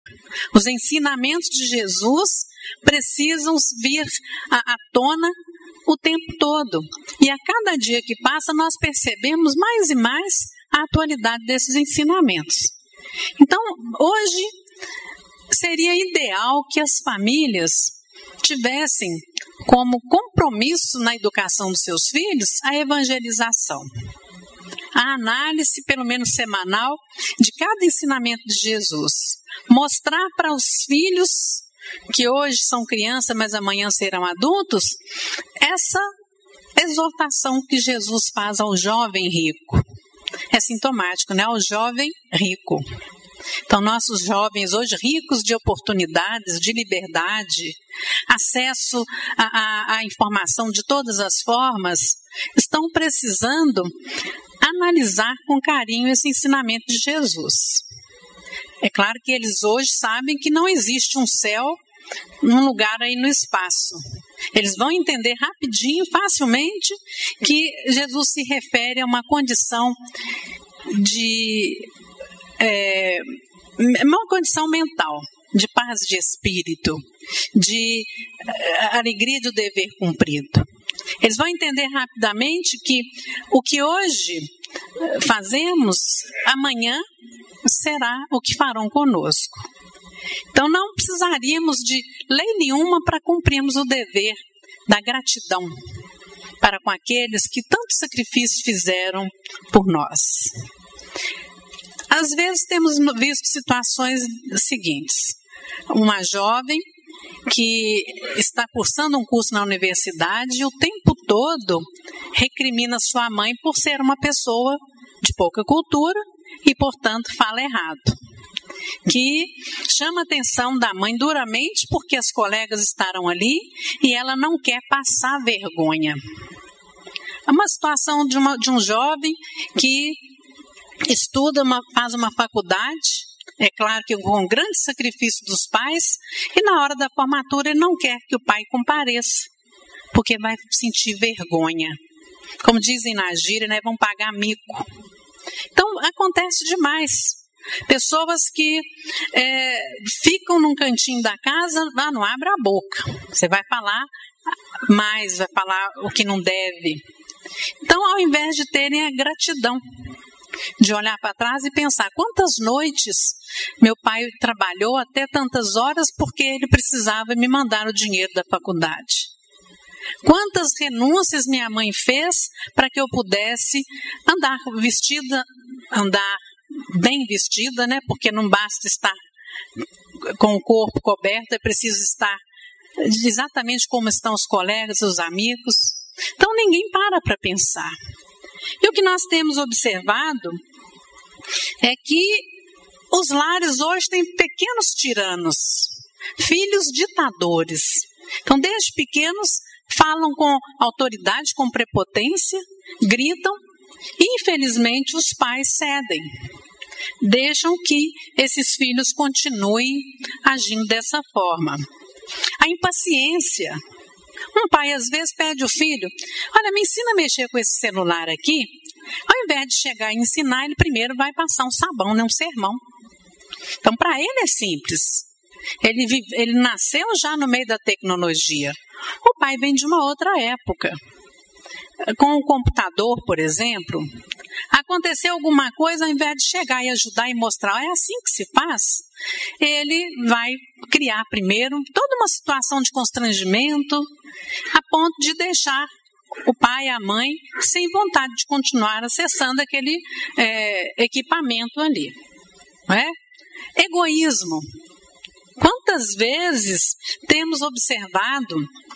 Os ensinamentos de Jesus precisam vir à tona o tempo todo. E a cada dia que passa, nós percebemos mais e mais a atualidade desses ensinamentos. Então, hoje, seria ideal que as famílias tivessem como compromisso na educação dos seus filhos a evangelização. A análise, pelo menos semanal, de cada ensinamento de Jesus. Mostrar para os filhos, que hoje são crianças, mas amanhã serão adultos, essa exortação que Jesus faz ao jovem rico. É sintomático, né? Ao jovem rico. Então, nossos jovens hoje ricos de oportunidades, de liberdade, acesso à informação de todas as formas, estão precisando analisar com carinho esse ensinamento de Jesus. É claro que eles hoje sabem que não existe um céu num lugar aí no espaço. Eles vão entender rapidinho, facilmente, que Jesus se refere a uma condição uma condição mental, de paz de espírito, de alegria do dever cumprido. Eles vão entender rapidamente que o que hoje fazemos, amanhã será o que farão conosco. Então não precisaríamos de lei nenhuma para cumprirmos o dever da gratidão para com aqueles que tanto sacrifício fizeram por nós. Às vezes temos visto situações seguintes. Uma jovem que está cursando um curso na universidade e o tempo todo recrimina sua mãe por ser uma pessoa de pouca cultura e, portanto, fala errado. Que chama a atenção da mãe duramente porque as colegas estarão ali e ela não quer passar vergonha. É uma situação de um jovem que estuda, faz uma faculdade, é claro que com grande sacrifício dos pais, e na hora da formatura ele não quer que o pai compareça, porque vai sentir vergonha. Como dizem na gíria, né, vão pagar mico. Então, acontece demais. Pessoas que ficam num cantinho da casa, não abre a boca. Você vai falar mais, vai falar o que não deve. Então, ao invés de terem a gratidão, de olhar para trás e pensar quantas noites meu pai trabalhou até tantas horas porque ele precisava me mandar o dinheiro da faculdade. Quantas renúncias minha mãe fez para que eu pudesse andar vestida, andar bem vestida, né? Porque não basta estar com o corpo coberto, é preciso estar exatamente como estão os colegas, os amigos. Então ninguém para pensar. E o que nós temos observado é que os lares hoje têm pequenos tiranos, filhos ditadores. Então, desde pequenos, falam com autoridade, com prepotência, gritam e, infelizmente, os pais cedem. Deixam que esses filhos continuem agindo dessa forma. A impaciência. Um pai, às vezes, pede ao filho, olha, me ensina a mexer com esse celular aqui. Ao invés de chegar e ensinar, ele primeiro vai passar um sabão, né, um sermão. Então, para ele é simples. Ele nasceu já no meio da tecnologia. O pai vem de uma outra época. Com o computador, por exemplo, aconteceu alguma coisa, ao invés de chegar e ajudar e mostrar, é assim que se faz, ele vai criar primeiro toda uma situação de constrangimento, a ponto de deixar o pai e a mãe sem vontade de continuar acessando aquele equipamento ali. Não é? Egoísmo. Quantas vezes temos observado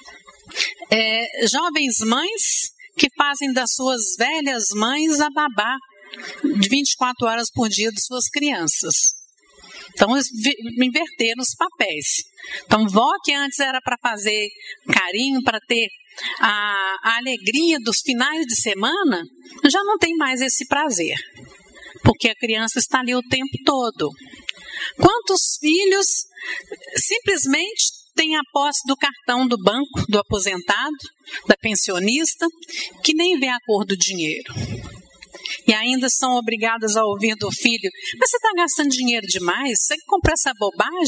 jovens mães que fazem das suas velhas mães a babá de 24 horas por dia de suas crianças. Então, inverteram os papéis. Então, vó que antes era para fazer carinho, para ter a alegria dos finais de semana, já não tem mais esse prazer, porque a criança está ali o tempo todo. Quantos filhos simplesmente têm a posse do cartão do banco, do aposentado, da pensionista, que nem vê a cor do dinheiro? e ainda são obrigadas a ouvir do filho: mas você está gastando dinheiro demais? Você compra essa bobagem?